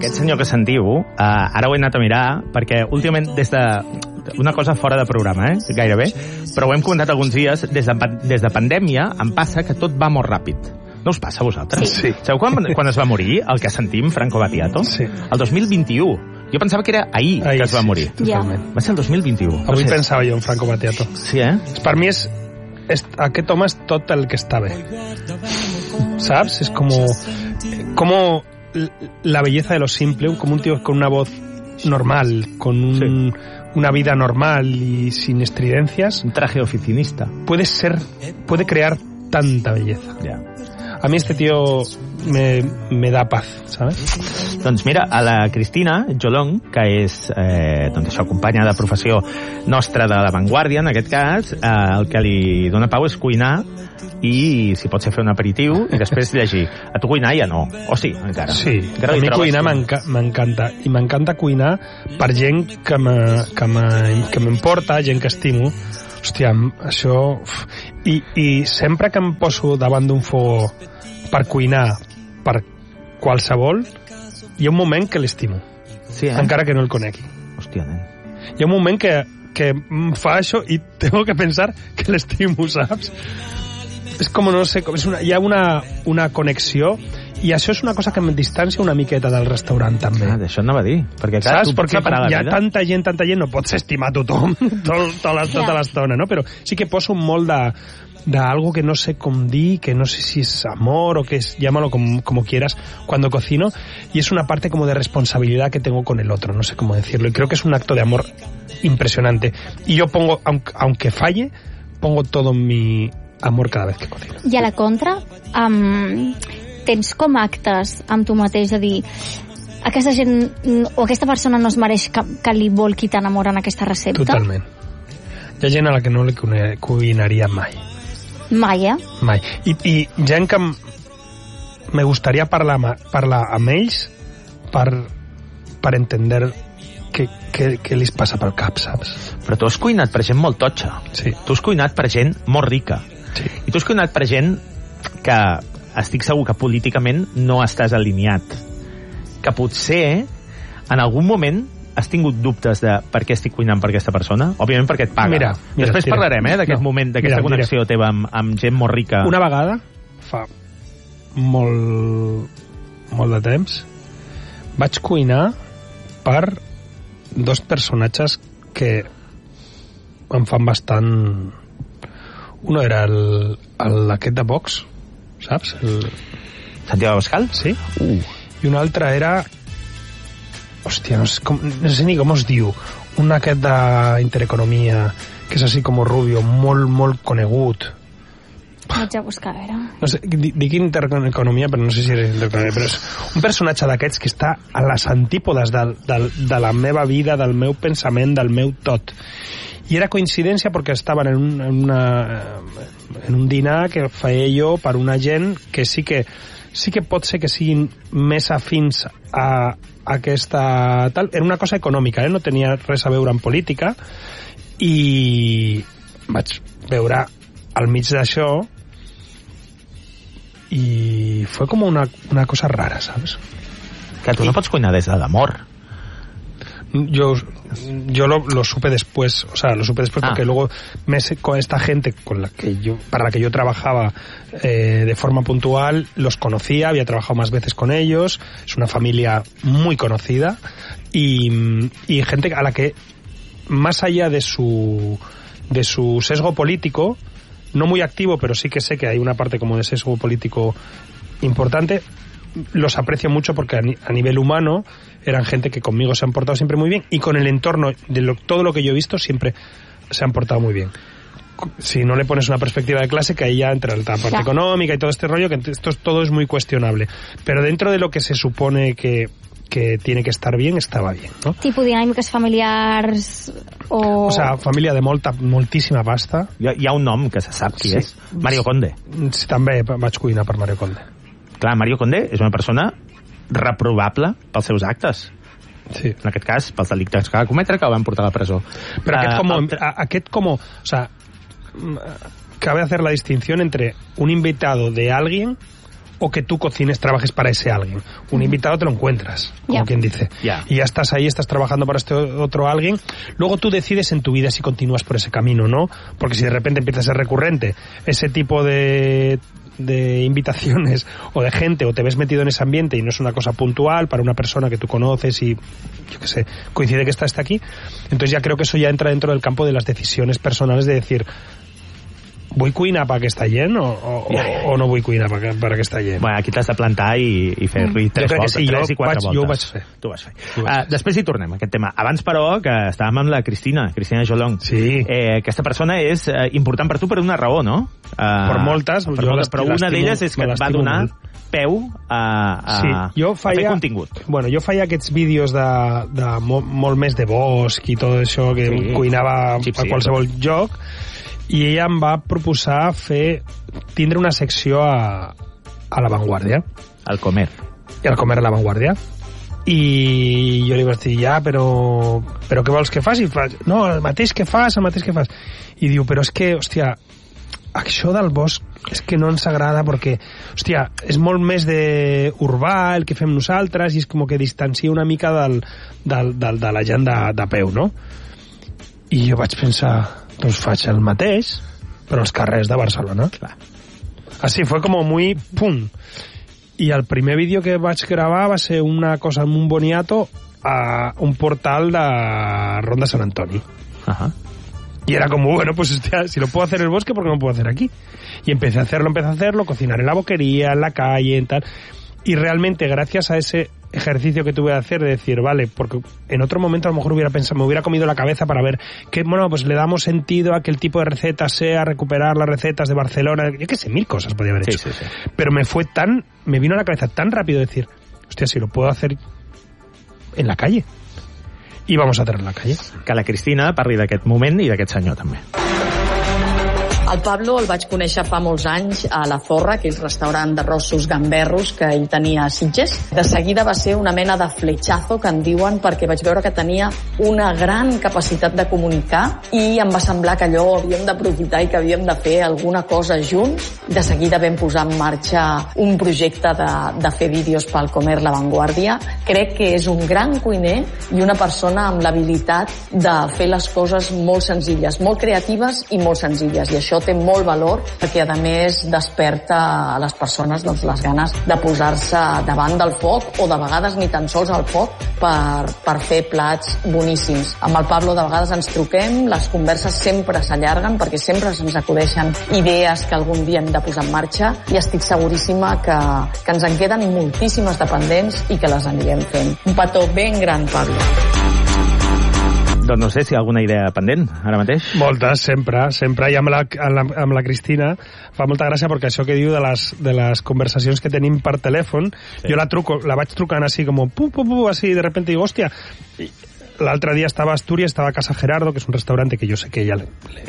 Aquest senyor que sentiu, ara ho he anat a mirar, perquè últimament una cosa fora de programa, gairebé, però ho hem comentat alguns dies, des de pandèmia em passa que tot va molt ràpid. No us passa a vosaltres? Sí. Sabeu quan es va morir el que sentim, Franco Battiato? Sí. El 2021. Jo pensava que era ahir que es va morir. Totalment. Va ser el 2021. Avui pensava jo en Franco Battiato. Sí, Per mi aquest home és tot el que està bé. ¿Sabes? Es como la belleza de lo simple, como un tío con una voz normal, con una vida normal y sin estridencias. Un traje de oficinista. Puede crear tanta belleza. Ja. A mí este tío me da paz, ¿sabes? Doncs mira, a la Cristina Jolong, que és companya de professió nostra de La Vanguardia, en aquest cas, el que li dona pau és cuinar i, si pot ser, fer un aperitiu i després llegir. A tu cuinar ja no. O sí, encara? Sí, encara a mi cuinar m'encanta. I m'encanta cuinar per gent que m'importa, gent que estimo. Hòstia, això... I sempre que em poso davant d'un fogó per cuinar per qualsevol, hi ha un moment que l'estimo. Sí, encara que no el conegui. Hòstia, nen. Hi ha un moment que em fa això i tengo que pensar que l'estimo, saps? És com, no sé, hi ha una connexió, i això és una cosa que em distancia una miqueta del restaurant, també. D'això anava a dir. Perquè, clar, saps? Perquè hi ha tanta gent, no pots estimar tothom tota l'estona, no? Però sí que poso molt d'algo que no sé com dir, que no sé si es amor o que es, llámalo como quieras, cuando cocino, y es una parte como de responsabilidad que tengo con el otro, no sé cómo decirlo, y creo que es un acto de amor impresionante. Y yo pongo, aunque falle, pongo todo mi amor cada vez que cocino. I a la contra, tens com actes amb tu mateix de dir aquesta gent o aquesta persona no es mereix que li volqui tant amor en aquesta recepta? Totalment. Hi ha gent a la que no li cuinaria mai. Mai, Mai. I gent que me gustaría parlar amb ells per entender què li passa pel cap, saps? Però tu has cuinat per gent molt totxa. Sí. Tu has cuinat per gent molt rica. Sí. I tu has cuinat per gent que estic segur que políticament no estàs alineat. Que potser en algun moment has tingut dubtes de per què estic cuinant per aquesta persona? Òbviament perquè et paga. Mira, després parlarem d'aquest moment, d'aquesta connexió teva amb gent molt rica. Una vegada, fa molt de temps, vaig cuinar per dos personatges que em fan bastant... Uno era aquest de Vox, saps? Santiago Abascal? Sí. I un altre era... Hòstia, no sé ni com es diu. Un aquest d'Intereconomia, que és així com rubio, molt conegut. Vaig a buscar, a veure. No sé, dic Intereconomia, però no sé si és Intereconomia, però és un personatge d'aquests que està a les antípodes de la meva vida, del meu pensament, del meu tot. I era coincidència perquè estaven en un dinar que feia jo per una gent que sí que pot ser que siguin més afins a aquesta tal. Era una cosa econòmica, no tenia res a veure amb política, i vaig veure al mig d'això i fue como una cosa rara, ¿sabes? Que tu no pots cuinar des de l'amor. Yo lo supe después, o sea, porque luego con esta gente para la que yo trabajaba de forma puntual, los conocía, había trabajado más veces con ellos, es una familia muy conocida y gente a la que, más allá de su sesgo político, no muy activo, pero sí que sé que hay una parte como de sesgo político importante, los aprecio mucho porque a nivel humano eran gente que conmigo se han portado siempre muy bien, y con el entorno de todo lo que yo he visto siempre se han portado muy bien. Si no le pones una perspectiva de clase, que ahí ya entra la parte económica y todo este rollo, que todo es muy cuestionable, pero dentro de lo que se supone que tiene que estar bien, estaba bien, no? Tipo dinàmiques familiars o sea, família de moltíssima pasta. Hi ha un nom que se sap qui és. Mario Conde. Sí, també vaig cuinar per Mario Conde. Clar, Mario Conde és una persona reprovable pels seus actes. Sí. En aquest cas, pels delictes que va cometre, que el van portar a la presó. Però o sea, cabe hacer la distinción entre un invitado de alguien o que tú cocines, trabajes para ese alguien. Un invitado te lo encuentras, como quien dice. Y ya estás ahí, estás trabajando para este otro alguien. Luego tú decides en tu vida si continúas por ese camino, ¿no? Porque si de repente empieza a ser recurrente ese tipo de invitaciones o de gente, o te ves metido en ese ambiente y no es una cosa puntual para una persona que tú conoces y, yo qué sé, coincide que está aquí, entonces ya creo que eso ya entra dentro del campo de las decisiones personales de decir, vull cuinar perquè està gent o no vull cuinar perquè està gent? Bueno, aquí t'has de plantar i fer-li 3 i 4 voltes. Jo ho vaig fer. Tu vas fer. Després hi tornem, a aquest tema. Abans, però, que estàvem amb la Cristina Jolong. Sí. Aquesta persona és important per tu per una raó, no? Per moltes. Però una d'elles és que et va donar peu a fer contingut. Bueno, jo feia aquests vídeos de molt més de bosc i tot això, que cuinava a qualsevol lloc, i ella em va proposar tindre una secció a La Vanguardia. Al Comer. I al Comer a La Vanguardia. I jo li vaig dir, però què vols que faci? No, el mateix que fas. I diu, però és que, hòstia, això del bosc és que no ens agrada perquè, hòstia, és molt més urbà el que fem nosaltres i és com que distancia una mica de la gent de peu, no? I jo vaig pensar, doncs faig el mateix, però als carrers de Barcelona. Clar. Así fue como muy pum. Y el primer vídeo que vaig gravar va ser una cosa en un boniato a un portal de Ronda Sant Antoni. Ajá. Y era como, bueno, pues hostia, si lo puedo hacer en el bosque, ¿por qué no lo puedo hacer aquí? Y empecé a hacerlo, cocinar en la boquería, en la calle, en tal. Y realmente, gracias a ese ejercicio que tuve que hacer de decir, vale, porque en otro momento a lo mejor me hubiera comido la cabeza para ver que, bueno, pues le damos sentido a que el tipo de recetas sea recuperar las recetas de Barcelona, yo qué sé, 1000 cosas podía haber hecho. Sí. Pero me vino a la cabeza tan rápido decir, hostia, si lo puedo hacer en la calle. I vamos a hacer en la calle. Que la Cristina parli d'aquest moment i d'aquest senyor també. El Pablo el vaig conèixer fa molts anys a La Zorra, que és restaurant d'arrossos gamberros que ell tenia a Sitges. De seguida va ser una mena de fletxazo, que en diuen, perquè vaig veure que tenia una gran capacitat de comunicar i em va semblar que allò havíem d'aprofitar i que havíem de fer alguna cosa junts. De seguida vam posar en marxa un projecte de fer vídeos pel Comer La Vanguardia. Crec que és un gran cuiner i una persona amb l'habilitat de fer les coses molt senzilles, molt creatives i molt senzilles, i això té molt valor perquè a més desperta a les persones les ganes de posar-se davant del foc o de vegades ni tan sols al foc per fer plats boníssims. Amb el Pablo de vegades ens truquem, les converses sempre s'allarguen perquè sempre se'ns acudeixen idees que algun dia hem de posar en marxa i estic seguríssima que ens en queden moltíssimes de pendents i que les anirem fent. Un petó ben gran, Pablo. Doncs no sé si hi ha alguna idea pendent, ara mateix. Moltes, sempre. I amb la Cristina fa molta gràcia perquè això que diu de les conversacions que tenim per telèfon, jo la vaig trucant així com así, de repente digo, hòstia, l'altre dia estava a Asturias, estava a Casa Gerardo, que és un restaurante que yo sé que ella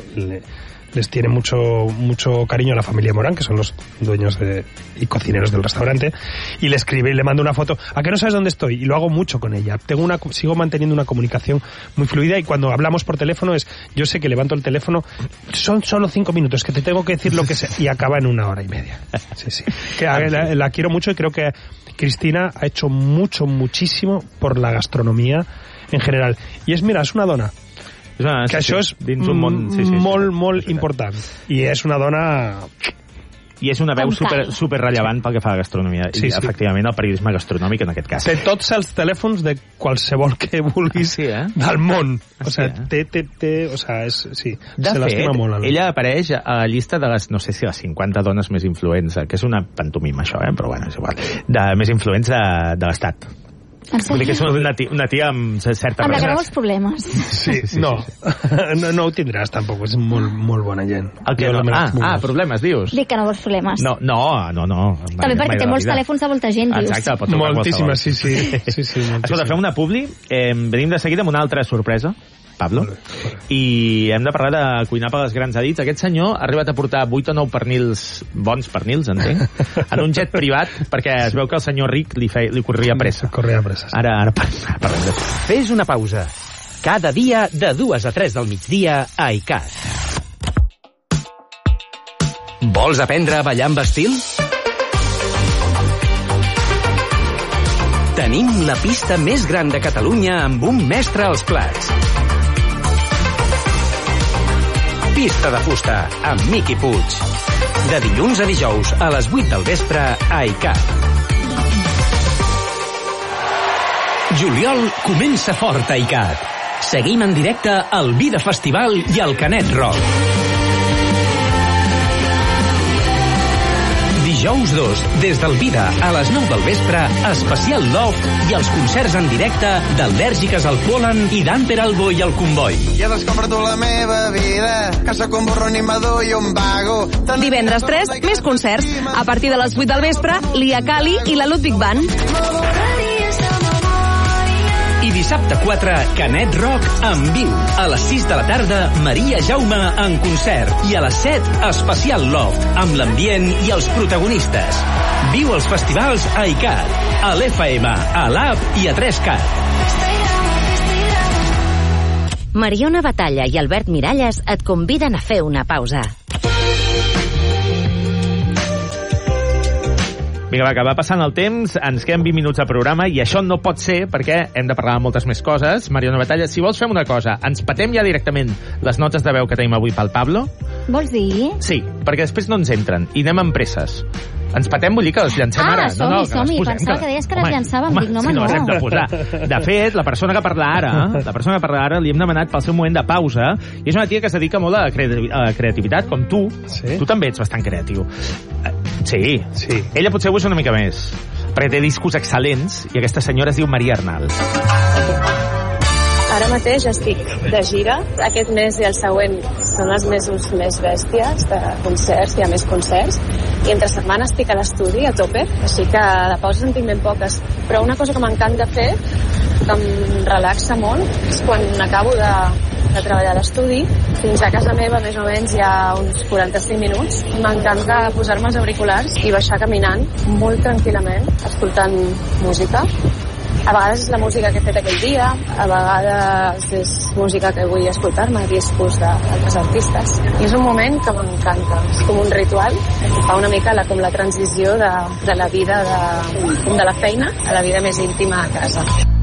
les tiene mucho cariño a la familia Morán, que son los dueños y cocineros del restaurante, y le escribe y le mando una foto. ¿A qué no sabes dónde estoy? Y lo hago mucho con ella. Sigo manteniendo una comunicación muy fluida y cuando hablamos por teléfono yo sé que levanto el teléfono, son solo 5 minutos, que te tengo que decir lo que sé, y acaba en 1 hora y media. Sí. Que la quiero mucho y creo que Cristina ha hecho muchísimo por la gastronomía en general. Y es una dona. Que això és molt important. I és una dona... I és una veu super rellevant pel que fa a la gastronomia. I efectivament el periodisme gastronòmic en aquest cas. Té tots els telèfons de qualsevol que vulguis del món. O sigui, se l'estima molt. Ella apareix a la llista de les, no sé si les 50 dones més influents, que és una pantomima això, però bueno, és igual, més influents de l'Estat. Vull dir que és una tia amb certa... Amb de greus problemes. Sí. No ho tindràs, tampoc, és molt bona gent. Problemes, dius? Dic que no vols problemes. No. També perquè té molts telèfons de molta gent, dius. Exacte, pot trucar qualsevol. Moltíssimes, sí. Escolta, fem una publi, venim de seguida amb una altra sorpresa, Pablo, i hem de parlar de cuinar per les grans edits. Aquest senyor ha arribat a portar 8 o 9 pernils, bons pernils, entenc, en un jet privat, perquè es veu que el senyor ric li corria pressa. Ara parlem de... Fes una pausa. Cada dia de 2 a 3 del migdia a ICAT. Vols aprendre a ballar amb estil? Tenim la pista més gran de Catalunya amb un mestre als plats. Pista de fusta, amb Miqui Puig. De dilluns a dijous, a les 8 del vespre, a ICAT. Juliol comença fort a ICAT. Seguim en directe al Vida Festival i al Canet Rock. Dijous 2, des del Vida, a les 9 del vespre, especial Love i els concerts en directe d'Al·lèrgiques al Pol·len i d'Amper Albo i el Comboi. Ja descompro la meva vida, que sóc un burro animador i un vago. Divendres 3, més concerts. A partir de les 8 del vespre, Lia Kali i la Ludwig Band. I dissabte 4, Canet Rock en viu. A les 6 de la tarda, Maria Jaume en concert. I a les 7, especial Love, amb l'ambient i els protagonistes. Viu els festivals a ICAT, a l'FM, a l'AP i a 3CAT. Mariona Batalla i Albert Miralles et conviden a fer una pausa. Vinga, va, que va passant el temps, ens queden 20 minuts de programa i això no pot ser perquè hem de parlar de moltes més coses. Mariona Batalla, si vols fem una cosa, ens patem ja directament les notes de veu que tenim avui pel Pablo. Vols dir? Sí, perquè després no ens entren i anem amb presses. Ens patem, vull dir que les llancem ara. Som-hi. Pensava que deies que les llançàvem. Dic, no, home, no. Les hem de posar. De fet, la persona que parla ara, li hem demanat pel seu moment de pausa, i és una tia que es dedica molt a la creativitat, com tu. Sí? Tu també ets bastant creatiu. Sí. Sí. Ella potser ho és una mica més, perquè té discos excel·lents, i aquesta senyora es diu Maria Arnal. Ara mateix estic de gira. Aquest mes i el següent són els mesos més bèsties de concerts, hi ha més concerts. I entre setmana estic a l'estudi, a tope, així que de pauses en tinc ben poques. Però una cosa que m'encanta fer, que em relaxa molt, és quan acabo de treballar a l'estudi, fins a casa meva més o menys hi ha uns 45 minuts. M'encanta posar-me els auriculars i baixar caminant molt tranquil·lament, escoltant música. A vegades és la música que he fet aquell dia, a vegades és música que vull escoltar-me, discos d'altres artistes. I és un moment que m'encanta. És com un ritual que fa una mica com la transició de la vida, de la feina a la vida més íntima a casa.